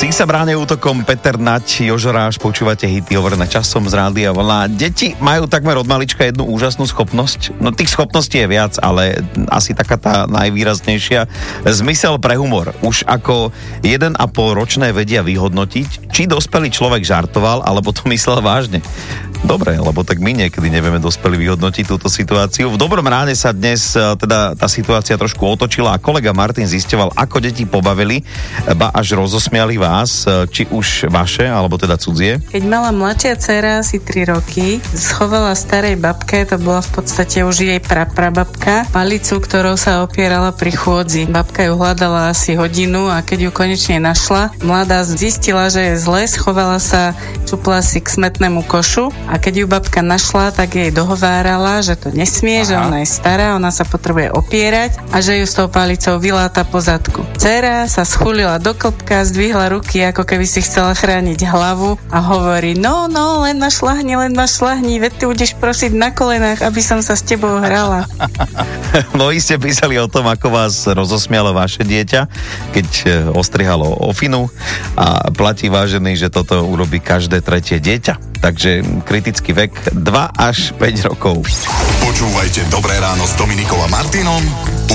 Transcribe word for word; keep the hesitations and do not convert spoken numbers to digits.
Si sa bráne útokom Peter Nať, Jožoráš, počúvate hity overené časom z Rádia Vlna. Deti majú takmer od malička jednu úžasnú schopnosť. No tých schopností je viac, ale asi taká tá najvýraznejšia. Zmysel pre humor. Už ako jeden a pol ročné vedia vyhodnotiť, či dospelý človek žartoval, alebo to myslel vážne. Dobre, lebo tak my niekedy nevieme dospelí vyhodnotiť túto situáciu. V Dobrom ráne sa dnes teda tá situácia trošku otočila a kolega Martin zisťoval, ako deti pobavili, ba až rozosmiali vás, či už vaše, alebo teda cudzie. Keď mala mladšia dcéra asi tri roky, schovala starej babke, to bola v podstate už jej praprababka, palicu, ktorou sa opierala pri chôdzi. Babka ju hľadala asi hodinu a keď ju konečne našla, mladá zistila, že je zle, schovala sa, čupla si k smetnému košu. A keď ju babka našla, tak jej dohovárala, že to nesmie, Aha. že ona je stará, ona sa potrebuje opierať a že ju s tou palicou vyláta po zadku. Dcéra sa schulila do klbka, zdvihla ruky, ako keby si chcela chrániť hlavu a hovorí, no, no, len ma šľahni, len ma šľahni, veď ty budeš prosiť na kolenách, aby som sa s tebou hrala. Mnohí ste písali o tom, ako vás rozosmialo vaše dieťa, keď ostrihalo ofinu a platí vážený, že toto urobí každé tretie dieťa. Takže kritický vek dva až päť rokov. Počúvajte Dobré ráno s Dominikou a Martinom